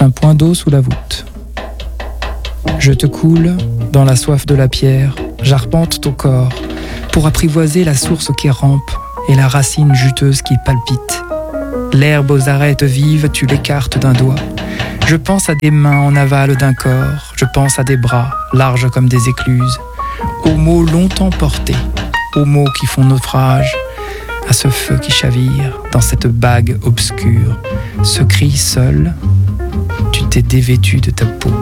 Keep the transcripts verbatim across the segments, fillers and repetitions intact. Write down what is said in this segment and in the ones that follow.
un point d'eau sous la voûte. Je te coule dans la soif de la pierre, j'arpente ton corps pour apprivoiser la source qui rampe et la racine juteuse qui palpite. L'herbe aux arêtes vives, tu l'écartes d'un doigt. Je pense à des mains en aval d'un corps, je pense à des bras larges comme des écluses, aux mots longtemps portés, aux mots qui font naufrage, à ce feu qui chavire dans cette bague obscure. Ce cri seul, tu t'es dévêtu de ta peau.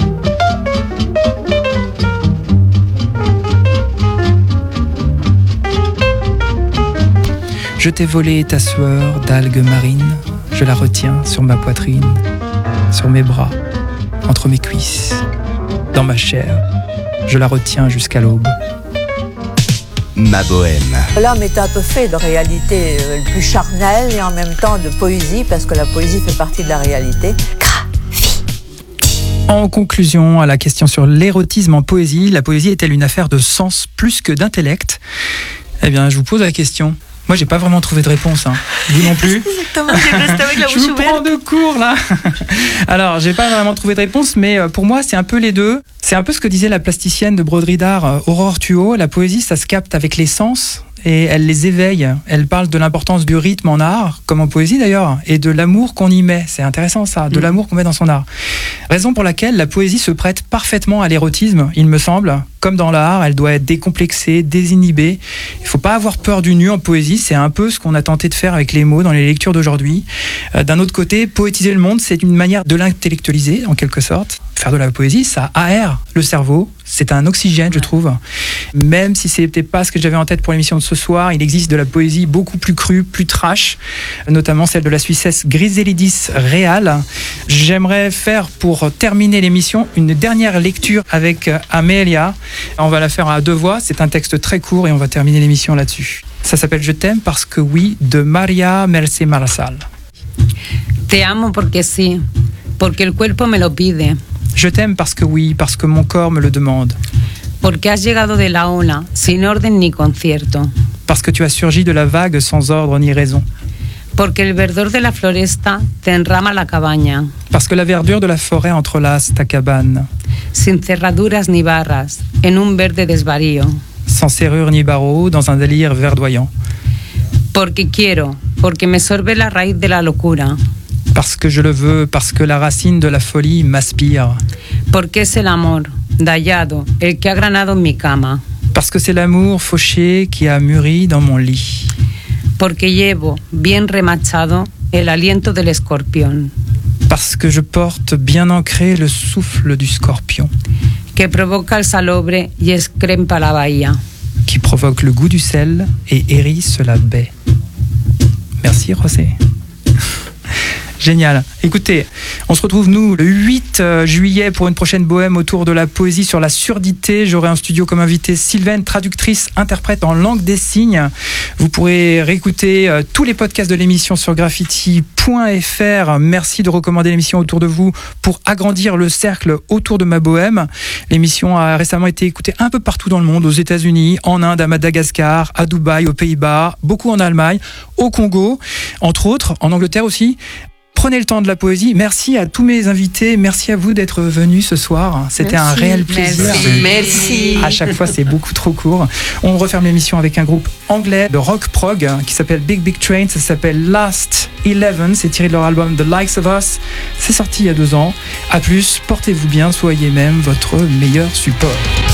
Je t'ai volé ta sueur d'algues marines, je la retiens sur ma poitrine, sur mes bras, entre mes cuisses, dans ma chair, je la retiens jusqu'à l'aube. Ma bohème. L'homme est un peu fait de réalité euh, le plus charnelle et en même temps de poésie, parce que la poésie fait partie de la réalité. En conclusion à la question sur l'érotisme en poésie, la poésie est-elle une affaire de sens plus que d'intellect ? Eh bien, je vous pose la question. Moi, j'ai pas vraiment trouvé de réponse. Hein. Vous non plus. Exactement, j'ai resté avec la bouche ouverte. Je vous prends de court, là. Alors, j'ai pas vraiment trouvé de réponse, mais pour moi, c'est un peu les deux. C'est un peu ce que disait la plasticienne de broderie d'art, Aurore Thuot. La poésie, ça se capte avec les sens et elle les éveille. Elle parle de l'importance du rythme en art, comme en poésie d'ailleurs, et de l'amour qu'on y met. C'est intéressant ça, de mmh. l'amour qu'on met dans son art. Raison pour laquelle la poésie se prête parfaitement à l'érotisme, il me semble. Comme dans l'art, elle doit être décomplexée, désinhibée. Il ne faut pas avoir peur du nu en poésie, c'est un peu ce qu'on a tenté de faire avec les mots dans les lectures d'aujourd'hui. Euh, d'un autre côté, poétiser le monde, c'est une manière de l'intellectualiser, en quelque sorte. Faire de la poésie, ça aère le cerveau, c'est un oxygène, je trouve. Même si ce n'était pas ce que j'avais en tête pour l'émission de ce soir, il existe de la poésie beaucoup plus crue, plus trash, notamment celle de la Suissesse Griselidis Real. J'aimerais faire, pour terminer l'émission, une dernière lecture avec Amelia. On va la faire à deux voix, c'est un texte très court et on va terminer l'émission là-dessus. Ça s'appelle « Je t'aime parce que oui » de Maria Mercé Marçal. Te amo porque sí, porque el cuerpo me lo pide. Je t'aime parce que oui, parce que mon corps me le demande. Porque has llegado de la ola, sin orden ni concierto. Parce que tu as surgi de la vague sans ordre ni raison. Porque el verdor de la floresta te enrama la cabaña. Parce que la verdure de la forêt entrelace ta cabane. Sin cerraduras ni barras, en un verde desvarío. Sans serrure ni barreaux, dans un délire verdoyant. Porque quiero, porque me sorbe la raíz de la locura. Parce que je le veux, parce que la racine de la folie m'aspire. Porque es el amor, dallado, el que ha granado en mi cama. Parce que c'est l'amour fauché qui a mûri dans mon lit. Porque llevo, bien remachado, el aliento del escorpión. Parce que je porte bien ancré le souffle du scorpion. Que provoca el salobre y escrempa la bahía. Qui provoque le goût du sel et hérisse la baie. Merci José. Génial. Écoutez, on se retrouve nous le huit juillet pour une prochaine bohème autour de la poésie sur la surdité. J'aurai en studio comme invité Sylvaine, traductrice, interprète en langue des signes. Vous pourrez réécouter euh, tous les podcasts de l'émission sur graffiti point f r. Merci de recommander l'émission autour de vous pour agrandir le cercle autour de ma bohème. L'émission a récemment été écoutée un peu partout dans le monde, aux États-Unis, en Inde, à Madagascar, à Dubaï, aux Pays-Bas, beaucoup en Allemagne, au Congo, entre autres, en Angleterre aussi. Prenez le temps de la poésie. Merci à tous mes invités. Merci à vous d'être venus ce soir. C'était Merci. un réel plaisir. Merci. Merci. À chaque fois, c'est beaucoup trop court. On referme l'émission avec un groupe anglais de rock prog qui s'appelle Big Big Train. Ça s'appelle Last Eleven. C'est tiré de leur album The Likes of Us. C'est sorti il y a deux ans. À plus, portez-vous bien. Soyez même votre meilleur support.